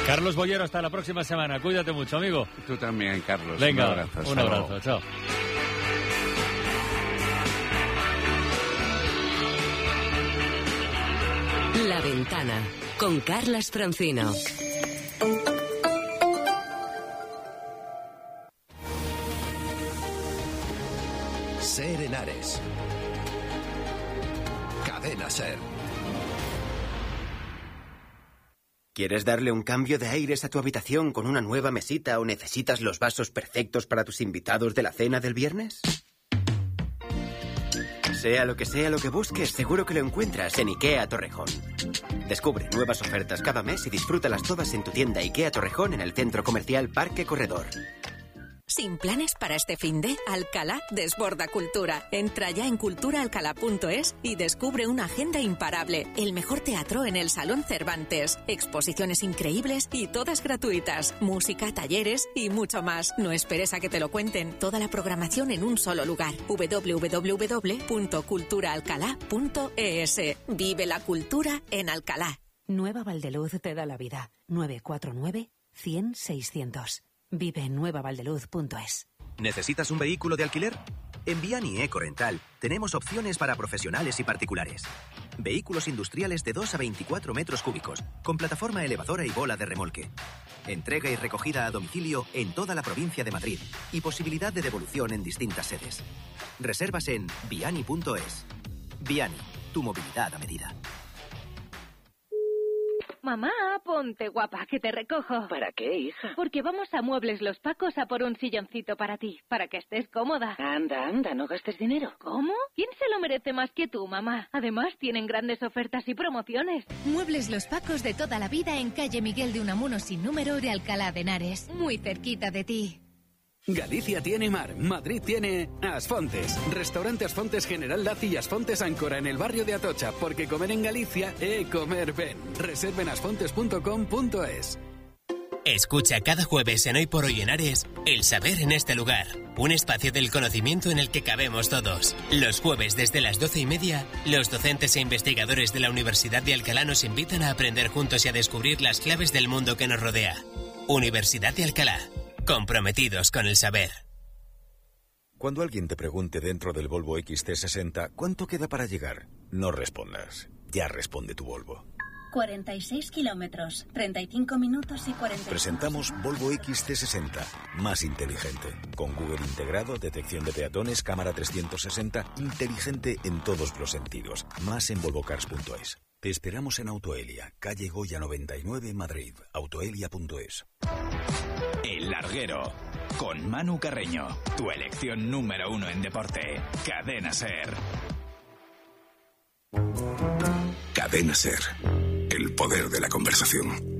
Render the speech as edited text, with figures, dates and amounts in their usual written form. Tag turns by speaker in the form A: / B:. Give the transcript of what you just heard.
A: Carlos Bollero, hasta la próxima semana. Cuídate mucho, amigo.
B: Tú también, Carlos.
A: Venga, un abrazo. Chao.
C: La Ventana, con Carlas Francino.
D: Ser Henares. Cadena Ser.
E: ¿Quieres darle un cambio de aires a tu habitación con una nueva mesita o necesitas los vasos perfectos para tus invitados de la cena del viernes? Sea lo que busques, seguro que lo encuentras en IKEA Torrejón. Descubre nuevas ofertas cada mes y disfrútalas todas en tu tienda IKEA Torrejón en el Centro Comercial Parque Corredor.
F: Sin planes para este finde, Alcalá desborda cultura. Entra ya en culturaalcalá.es y descubre una agenda imparable. El mejor teatro en el Salón Cervantes. Exposiciones increíbles y todas gratuitas. Música, talleres y mucho más. No esperes a que te lo cuenten. Toda la programación en un solo lugar. www.culturaalcalá.es. Vive la cultura en Alcalá.
G: Nueva Valdeluz te da la vida. 949-100-600. Vive en nuevavaldeluz.es.
H: ¿Necesitas un vehículo de alquiler? En Viani Ecorental tenemos opciones para profesionales y particulares. Vehículos industriales de 2 a 24 metros cúbicos, con plataforma elevadora y bola de remolque. Entrega y recogida a domicilio en toda la provincia de Madrid y posibilidad de devolución en distintas sedes. Reservas en viani.es. Viani, tu movilidad a medida.
I: Mamá, ponte guapa, que te recojo.
J: ¿Para qué, hija?
I: Porque vamos a Muebles Los Pacos a por un silloncito para ti, para que estés cómoda.
J: Anda, no gastes dinero.
I: ¿Cómo? ¿Quién se lo merece más que tú, mamá? Además, tienen grandes ofertas y promociones.
K: Muebles Los Pacos de toda la vida en calle Miguel de Unamuno sin número de Alcalá de Henares. Muy cerquita de ti.
L: Galicia tiene mar, Madrid tiene Asfontes. Restaurante Asfontes General Laci y Asfontes Áncora en el barrio de Atocha, porque comer en Galicia comer ben. Reserven asfontes.com.es.
M: Escucha cada jueves en Hoy por Hoy Henares, El Saber en este lugar. Un espacio del conocimiento en el que cabemos todos. Los jueves desde las 12:30, los docentes e investigadores de la Universidad de Alcalá nos invitan a aprender juntos y a descubrir las claves del mundo que nos rodea. Universidad de Alcalá. Comprometidos con el saber.
N: Cuando alguien te pregunte dentro del Volvo XC60 ¿cuánto queda para llegar? No respondas. Ya responde tu Volvo.
O: 46 kilómetros, 35 minutos y 40.
N: Presentamos Volvo XC60, más inteligente. Con Google integrado, detección de peatones, cámara 360, inteligente en todos los sentidos. Más en volvocars.es. Te esperamos en Autoelia, calle Goya 99, Madrid. Autoelia.es.
P: El Larguero, con Manu Carreño, tu elección número 1 en deporte. Cadena Ser.
Q: Cadena Ser, el poder de la conversación.